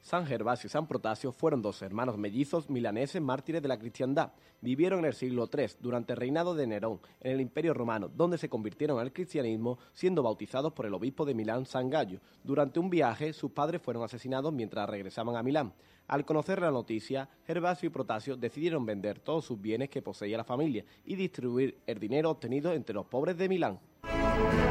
San Gervasio y San Protasio fueron dos hermanos mellizos milaneses mártires de la cristiandad. Vivieron en el siglo III, durante el reinado de Nerón, en el Imperio Romano, donde se convirtieron al cristianismo siendo bautizados por el obispo de Milán, San Gallo. Durante un viaje, sus padres fueron asesinados mientras regresaban a Milán. Al conocer la noticia, Gervasio y Protasio decidieron vender todos sus bienes que poseía la familia y distribuir el dinero obtenido entre los pobres de Milán.